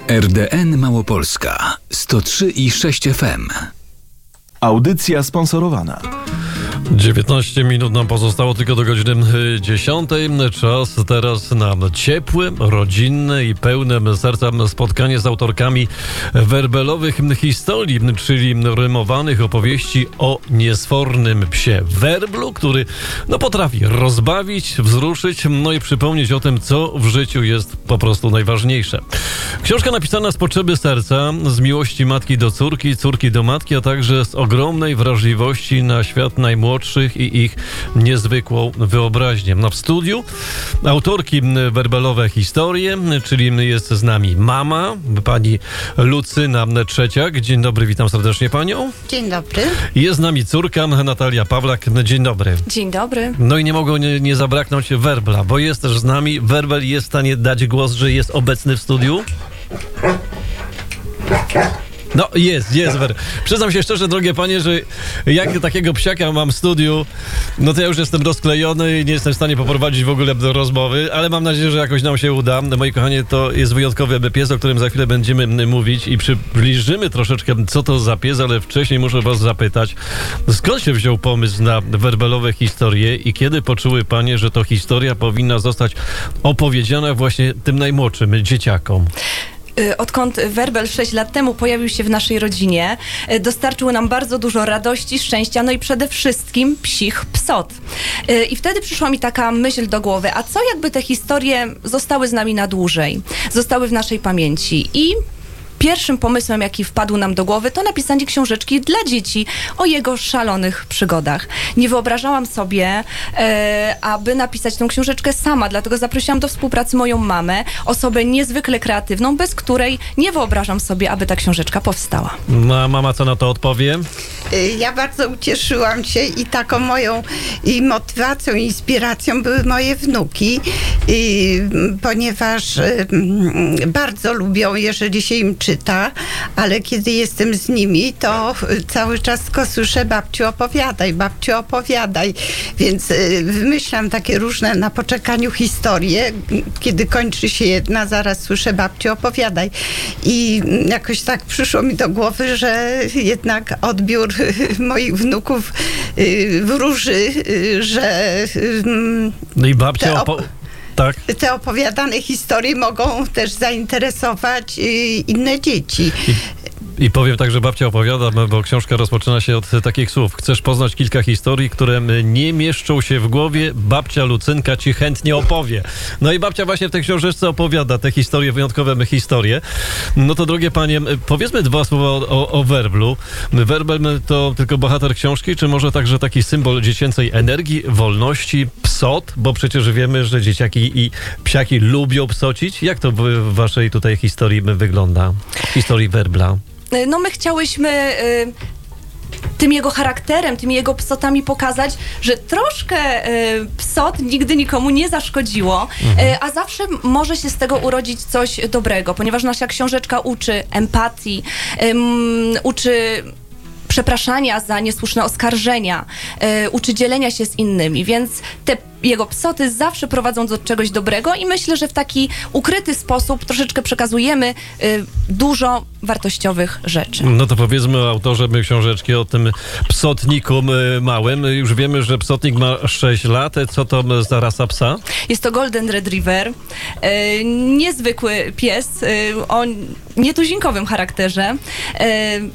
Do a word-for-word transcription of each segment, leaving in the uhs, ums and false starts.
R D N Małopolska sto trzy i sześć F M. Audycja sponsorowana. dziewiętnaście minut nam pozostało tylko do godziny dziesiątej. Czas teraz na ciepłe, rodzinne i pełne serca spotkanie z autorkami werbelowych historii, czyli rymowanych opowieści o niesfornym psie werblu, który no, potrafi rozbawić, wzruszyć, no i przypomnieć o tym, co w życiu jest po prostu najważniejsze. Książka napisana z potrzeby serca, z miłości matki do córki, córki do matki, a także z ogromnej wrażliwości na świat najmłodszych i ich niezwykłą wyobraźnię. No w studiu autorki werbelowe historie, czyli jest z nami mama, pani Lucyna Trzeciak. Dzień dobry, witam serdecznie panią. Dzień dobry. Jest z nami córka Natalia Pawlak. Dzień dobry. Dzień dobry. No i nie mogło nie, nie zabraknąć werbla, bo jest też z nami. Werbel jest w stanie dać głos, że jest obecny w studiu. No jest, jest. Przyznam się szczerze, drogie panie, że jak takiego psiaka mam w studiu, no to ja już jestem rozklejony i nie jestem w stanie poprowadzić w ogóle do rozmowy, ale mam nadzieję, że jakoś nam się uda. Moi kochani, to jest wyjątkowy pies, o którym za chwilę będziemy mówić i przybliżymy troszeczkę, co to za pies, ale wcześniej muszę was zapytać, skąd się wziął pomysł na werbelowe historie i kiedy poczuły panie, że to historia powinna zostać opowiedziana właśnie tym najmłodszym dzieciakom? Odkąd werbel sześć lat temu pojawił się w naszej rodzinie, dostarczył nam bardzo dużo radości, szczęścia, no i przede wszystkim psich psot. I wtedy przyszła mi taka myśl do głowy, a co jakby te historie zostały z nami na dłużej, zostały w naszej pamięci i pierwszym pomysłem, jaki wpadł nam do głowy, to napisanie książeczki dla dzieci o jego szalonych przygodach. Nie wyobrażałam sobie, e, aby napisać tą książeczkę sama, dlatego zaprosiłam do współpracy moją mamę, osobę niezwykle kreatywną, bez której nie wyobrażam sobie, aby ta książeczka powstała. No a mama co na to odpowie? Ja bardzo ucieszyłam się i taką moją i motywacją, i inspiracją były moje wnuki, i, ponieważ y, bardzo lubią, jeżeli się im czyta, ale kiedy jestem z nimi, to cały czas tylko słyszę: babciu, opowiadaj, babciu, opowiadaj. Więc y, wymyślam takie różne na poczekaniu historie. Kiedy kończy się jedna, zaraz słyszę: babciu, opowiadaj. I jakoś tak przyszło mi do głowy, że jednak odbiór moich wnuków y, wróży, y, że y, No i babcia te, opo- tak. te opowiadane historie mogą też zainteresować y, inne dzieci. I- I powiem tak, że babcia opowiada, bo książka rozpoczyna się od takich słów. Chcesz poznać kilka historii, które nie mieszczą się w głowie? Babcia Lucynka ci chętnie opowie. No i babcia właśnie w tej książeczce opowiada te historie, wyjątkowe historie. No to drogie panie, powiedzmy dwa słowa o, o, o werblu. Werbel to tylko bohater książki, czy może także taki symbol dziecięcej energii, wolności, psot? Bo przecież wiemy, że dzieciaki i psiaki lubią psocić. Jak to w waszej tutaj historii wygląda? Historii werbla. No my chciałyśmy y, tym jego charakterem, tymi jego psotami pokazać, że troszkę y, psot nigdy nikomu nie zaszkodziło, mhm. y, a zawsze może się z tego urodzić coś dobrego, ponieważ nasza książeczka uczy empatii, y, uczy przepraszania za niesłuszne oskarżenia, y, uczy dzielenia się z innymi, więc te jego psoty zawsze prowadzą do czegoś dobrego i myślę, że w taki ukryty sposób troszeczkę przekazujemy y, dużo wartościowych rzeczy. No to powiedzmy o autorze książeczki, o tym psotniku y, małym. Już wiemy, że psotnik ma sześć lat. Co to za rasa psa? Jest to Golden Retriever. Y, niezwykły pies y, o nietuzinkowym charakterze. Y,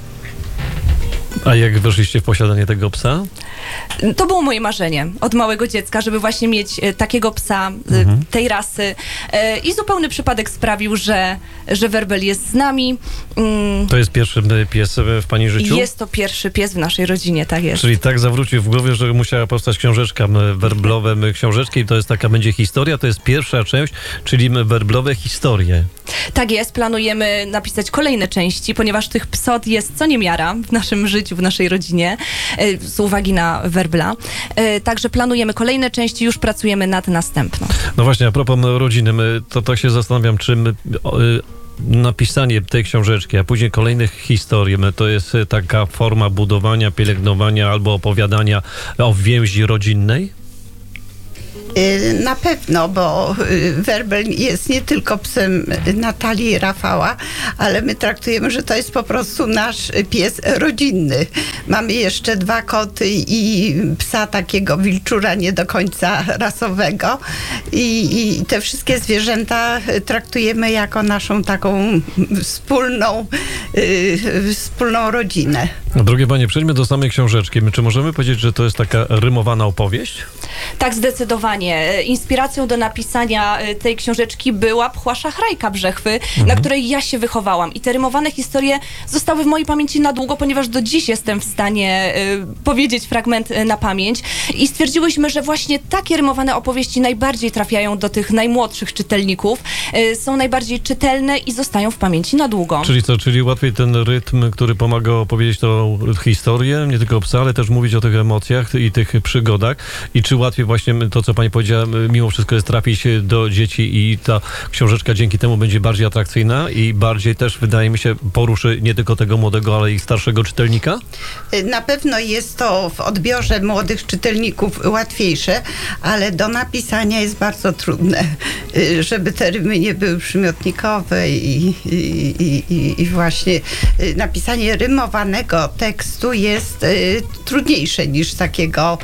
A jak weszliście w posiadanie tego psa? To było moje marzenie od małego dziecka, żeby właśnie mieć e, takiego psa, e, Mhm. tej rasy. E, I zupełny przypadek sprawił, że, że werbel jest z nami. Mm, To jest pierwszy pies w pani życiu? Jest to pierwszy pies w naszej rodzinie, tak jest. Czyli tak zawrócił w głowie, że musiała powstać książeczka werblowe, książeczki i to jest taka będzie historia, to jest pierwsza część, czyli werblowe historie. Tak jest, planujemy napisać kolejne części, ponieważ tych psot jest co niemiara w naszym życiu, w naszej rodzinie, e, z uwagi na werbla. E, Także planujemy kolejne części, już pracujemy nad następną. No właśnie, a propos rodziny, to tak się zastanawiam, czy my, o, y, napisanie tej książeczki, a później kolejnych historii, to jest taka forma budowania, pielęgnowania albo opowiadania o więzi rodzinnej? Y, Na pewno, bo y, Werbel jest nie tylko psem Natalii i Rafała, ale my traktujemy, że to jest po prostu nasz pies rodzinny. Mamy jeszcze dwa koty i psa takiego wilczura nie do końca rasowego i, i te wszystkie zwierzęta traktujemy jako naszą taką wspólną, y, wspólną rodzinę. A drugie panie, przejdźmy do samej książeczki. Czy możemy powiedzieć, że to jest taka rymowana opowieść? Tak, zdecydowanie. Inspiracją do napisania tej książeczki była Pchła Szachrajka Brzechwy, mhm. na której ja się wychowałam. I te rymowane historie zostały w mojej pamięci na długo, ponieważ do dziś jestem w stanie y, powiedzieć fragment na pamięć. I stwierdziłyśmy, że właśnie takie rymowane opowieści najbardziej trafiają do tych najmłodszych czytelników, y, są najbardziej czytelne i zostają w pamięci na długo. Czyli co, czyli łatwiej ten rytm, który pomaga opowiedzieć tą historię, nie tylko o psa, ale też mówić o tych emocjach i tych przygodach. I czy łatwiej właśnie to, co pani powiedziała, mimo wszystko jest trafić do dzieci i ta książeczka dzięki temu będzie bardziej atrakcyjna i bardziej też, wydaje mi się, poruszy nie tylko tego młodego, ale i starszego czytelnika? Na pewno jest to w odbiorze młodych czytelników łatwiejsze, ale do napisania jest bardzo trudne, żeby te rymy nie były przymiotnikowe i, i, i, i właśnie napisanie rymowanego tekstu jest y, trudniejsze niż takiego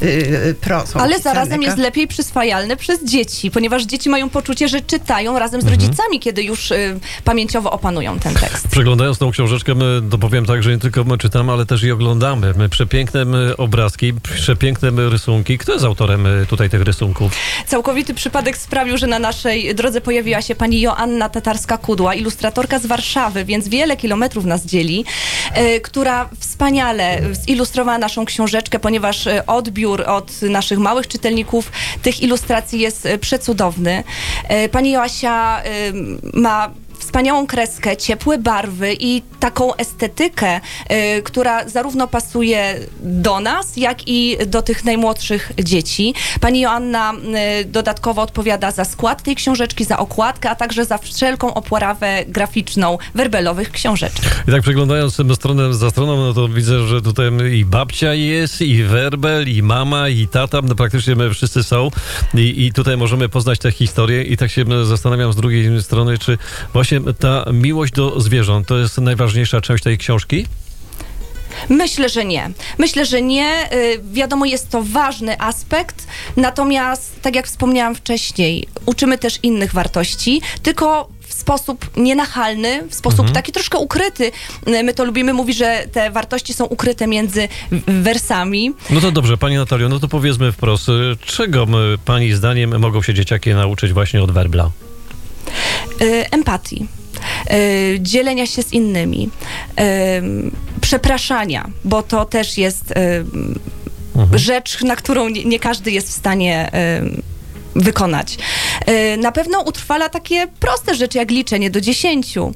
y, prozą Ale pisanego. zarazem jest lepiej przyswajalny przez dzieci, ponieważ dzieci mają poczucie, że czytają razem z Mhm. rodzicami, kiedy już y, pamięciowo opanują ten tekst. Przeglądając tą książeczkę, my to powiem tak, że nie tylko my czytamy, ale też i oglądamy. My przepiękne my obrazki, przepiękne my rysunki. Kto jest autorem y, tutaj tych rysunków? Całkowity przypadek sprawił, że na naszej drodze pojawiła się pani Joanna Tatarska-Kudła, ilustratorka z Warszawy, więc wiele kilometrów nas dzieli, y, która wspaniale zilustrowała naszą książeczkę, ponieważ y, odbiór od naszych małych czytelników tych ilustracji jest y, przecudowny. Y, pani Joasia y, ma wspaniałą kreskę, ciepłe barwy i taką estetykę, y, która zarówno pasuje do nas, jak i do tych najmłodszych dzieci. Pani Joanna y, dodatkowo odpowiada za skład tej książeczki, za okładkę, a także za wszelką oprawę graficzną werbelowych książeczek. I tak przeglądając stronę za stroną, no to widzę, że tutaj i babcia jest, i werbel, i mama, i tata, no praktycznie my wszyscy są i, i tutaj możemy poznać tę historię i tak się zastanawiam z drugiej strony, czy właśnie ta miłość do zwierząt to jest najważniejsza część tej książki? Myślę, że nie. Myślę, że nie. Y, wiadomo, jest to ważny aspekt, natomiast, tak jak wspomniałam wcześniej, uczymy też innych wartości, tylko w sposób nienachalny, w sposób Mhm. taki troszkę ukryty. Y, My to lubimy mówić, że te wartości są ukryte między w- wersami. No to dobrze, pani Natalio, no to powiedzmy wprost, y, czego my, pani zdaniem mogą się dzieciaki nauczyć właśnie od werbla? Y, Empatii. Y, dzielenia się z innymi, y, przepraszania, bo to też jest y, Mhm. rzecz, na którą nie, nie każdy jest w stanie y, wykonać. Y, na pewno utrwala takie proste rzeczy, jak liczenie do dziesięciu.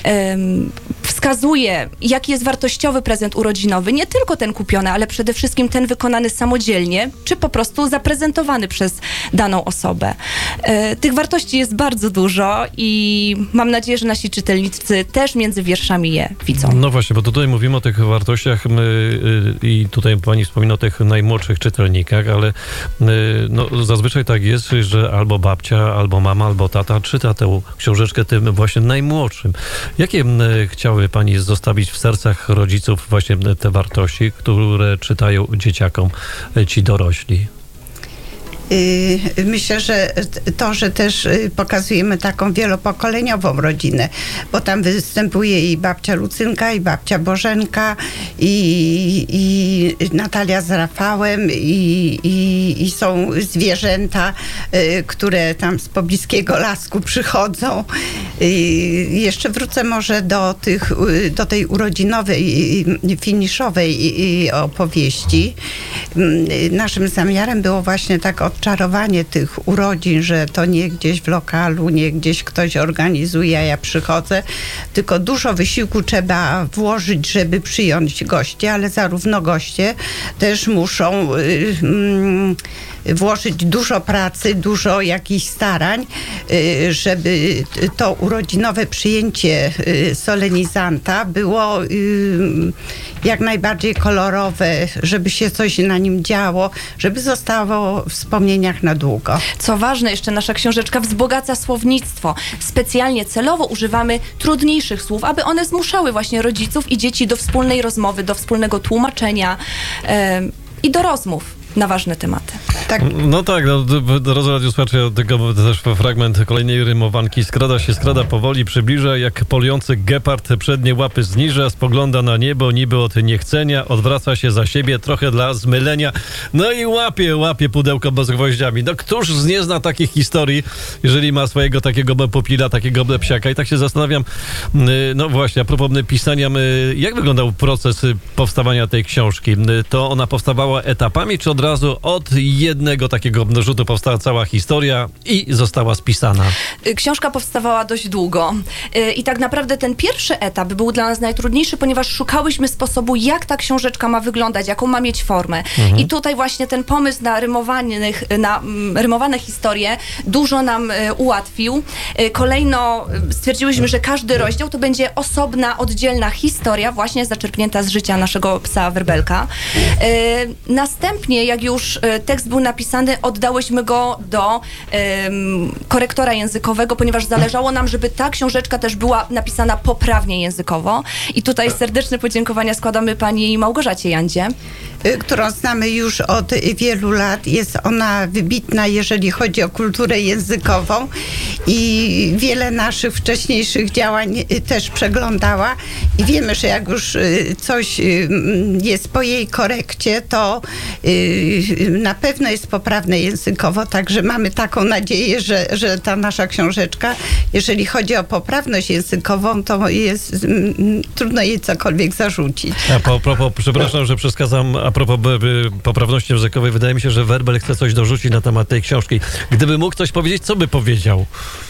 Y, wskazuje, jaki jest wartościowy prezent urodzinowy, nie tylko ten kupiony, ale przede wszystkim ten wykonany samodzielnie, czy po prostu zaprezentowany przez daną osobę. Y, tych wartości jest bardzo dużo i mam nadzieję, że nasi czytelnicy też między wierszami je widzą. No właśnie, bo tutaj mówimy o tych wartościach my, y, i tutaj pani wspomina o tych najmłodszych czytelnikach, ale y, no, zazwyczaj tak jest, że albo babcia, albo mama, albo tata czyta tę książeczkę tym właśnie najmłodszym. Jakie y, chciały pani zostawić w sercach rodziców właśnie te wartości, które czytają dzieciakom y, ci dorośli? Myślę, że to, że też pokazujemy taką wielopokoleniową rodzinę, bo tam występuje i babcia Lucynka, i babcia Bożenka, i, i Natalia z Rafałem, i, i, i są zwierzęta, które tam z pobliskiego lasku przychodzą. I jeszcze wrócę może do, tych, do tej urodzinowej, finiszowej opowieści. Naszym zamiarem było właśnie tak odczarowanie tych urodzin, że to nie gdzieś w lokalu, nie gdzieś ktoś organizuje, a ja przychodzę, tylko dużo wysiłku trzeba włożyć, żeby przyjąć gości, ale zarówno goście też muszą y, y, włożyć dużo pracy, dużo jakichś starań, y, żeby to urodzinowe przyjęcie y, solenizanta było y, jak najbardziej kolorowe, żeby się coś na nim działo, żeby zostało w wspomnieniach na długo. Co ważne, jeszcze nasza książeczka wzbogaca słownictwo. Specjalnie celowo używamy trudniejszych słów, aby one zmuszały właśnie rodziców i dzieci do wspólnej rozmowy, do wspólnego tłumaczenia e, i do rozmów na ważne tematy. Tak. No tak, no, drodzy radiosłuchacze, tego też fragment kolejnej rymowanki. Skrada się, skrada powoli, przybliża, jak polujący gepard przednie łapy zniża, spogląda na niebo, niby od niechcenia, odwraca się za siebie, trochę dla zmylenia, no i łapie, łapie pudełko z gwoździami. No któż nie zna takich historii, jeżeli ma swojego takiego pupila, takiego psiaka? I tak się zastanawiam, no właśnie, a propos pisania, jak wyglądał proces powstawania tej książki? To ona powstawała etapami, czy od razu od jednego takiego rzutu powstała cała historia i została spisana? Książka powstawała dość długo i tak naprawdę ten pierwszy etap był dla nas najtrudniejszy, ponieważ szukałyśmy sposobu, jak ta książeczka ma wyglądać, jaką ma mieć formę. Mhm. I tutaj właśnie ten pomysł na, rymowanych, na rymowane historie dużo nam ułatwił. Kolejno stwierdziłyśmy, że każdy rozdział to będzie osobna, oddzielna historia, właśnie zaczerpnięta z życia naszego psa Werbelka. Następnie, jak już tekst był napisany, oddałyśmy go do um, korektora językowego, ponieważ zależało nam, żeby ta książeczka też była napisana poprawnie językowo. I tutaj serdeczne podziękowania składamy pani Małgorzacie Jandzie, którą znamy już od wielu lat. Jest ona wybitna, jeżeli chodzi o kulturę językową i wiele naszych wcześniejszych działań też przeglądała i wiemy, że jak już coś jest po jej korekcie, to na pewno jest poprawne językowo, także mamy taką nadzieję, że, że ta nasza książeczka, jeżeli chodzi o poprawność językową, to jest trudno jej cokolwiek zarzucić. A po propos, przepraszam, że przeskazam, a propos poprawności językowej, wydaje mi się, że Werbel chce coś dorzucić na temat tej książki. Gdyby mógł coś powiedzieć, co by powiedział?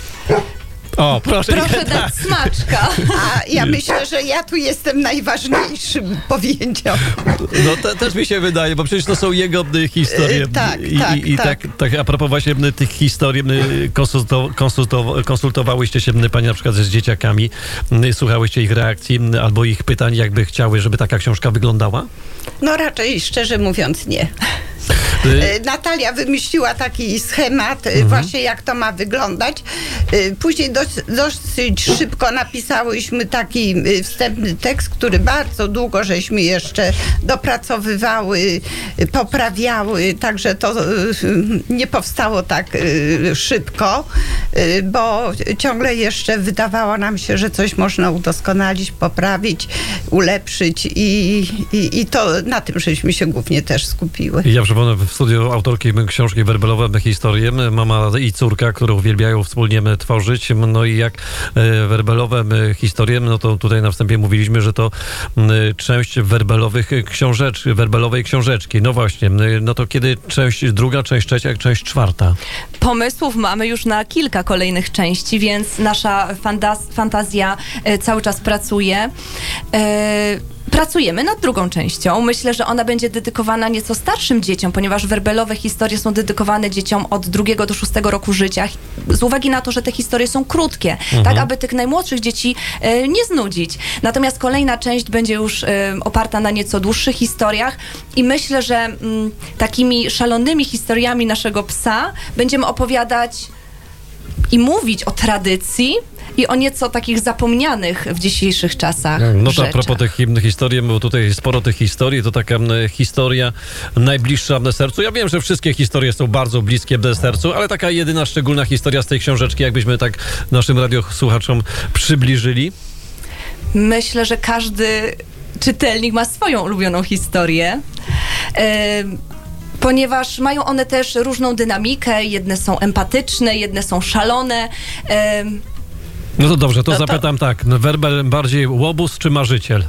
O, proszę. Proszę dać smaczka. A ja myślę, że ja tu jestem najważniejszym, powiedział. No te, też mi się wydaje, bo przecież to są jego historie. Tak, I, tak, i, i tak. tak, tak. A propos właśnie tych historii, konsulto, konsulto, konsultowałyście się pani na przykład z dzieciakami, słuchałyście ich reakcji albo ich pytań, jakby chciały, żeby taka książka wyglądała? No raczej, szczerze mówiąc, nie. Natalia wymyśliła taki schemat, mhm. właśnie jak to ma wyglądać. Później dość, dosyć szybko napisałyśmy taki wstępny tekst, który bardzo długo żeśmy jeszcze dopracowywały, poprawiały, także to nie powstało tak szybko, bo ciągle jeszcze wydawało nam się, że coś można udoskonalić, poprawić, ulepszyć i, i, i to na tym żeśmy się głównie też skupiły. Ja przypomnę, w studiu autorki książki Werbelowe historie, mama i córka, które uwielbiają wspólnie tworzyć. No i jak werbelowe historie, no to tutaj na wstępie mówiliśmy, że to część werbelowych książeczki, werbelowej książeczki. No właśnie, no to kiedy część druga, część trzecia, część czwarta? Pomysłów mamy już na kilka kolejnych części, więc nasza fantaz- fantazja cały czas pracuje. E- Pracujemy nad drugą częścią. Myślę, że ona będzie dedykowana nieco starszym dzieciom, ponieważ werbelowe historie są dedykowane dzieciom od drugiego do szóstego roku życia. Z uwagi na to, że te historie są krótkie, mhm. tak aby tych najmłodszych dzieci e, nie znudzić. Natomiast kolejna część będzie już e, oparta na nieco dłuższych historiach i myślę, że m, takimi szalonymi historiami naszego psa będziemy opowiadać i mówić o tradycji i o nieco takich zapomnianych w dzisiejszych czasach No to rzeczach. a propos tych historii, bo tutaj sporo tych historii, to taka historia najbliższa sercu. Ja wiem, że wszystkie historie są bardzo bliskie sercu, ale taka jedyna szczególna historia z tej książeczki, jakbyśmy tak naszym radiosłuchaczom przybliżyli. Myślę, że każdy czytelnik ma swoją ulubioną historię. Yy, Ponieważ mają one też różną dynamikę, jedne są empatyczne, jedne są szalone. Yy, No to dobrze, to, to zapytam to... tak. Werbel bardziej łobuz czy marzyciel?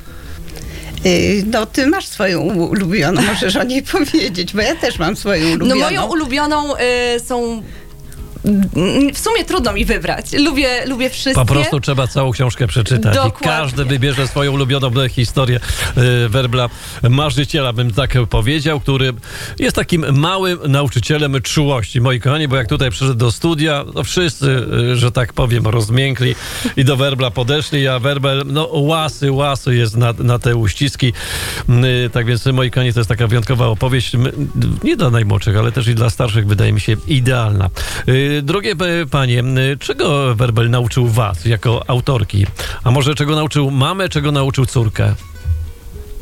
No ty masz swoją ulubioną, możesz o niej powiedzieć, bo ja też mam swoją ulubioną. No moją ulubioną y, są w sumie trudno mi wybrać. Lubię, lubię wszystkie. Po prostu trzeba całą książkę przeczytać. Dokładnie. I każdy wybierze swoją ulubioną historię y, werbla marzyciela, bym tak powiedział, który jest takim małym nauczycielem czułości, moi kochani, bo jak tutaj przyszedł do studia, no wszyscy, y, że tak powiem, rozmiękli i do werbla podeszli, a werbel, no łasy, łasy jest na, na te uściski. Y, tak więc, moi kochani, to jest taka wyjątkowa opowieść, my, nie dla najmłodszych, ale też i dla starszych, wydaje mi się, idealna. Y, drogie y, panie, y, czego werbel nauczył was jako autorki? A może czego nauczył mamę, czego nauczył córkę?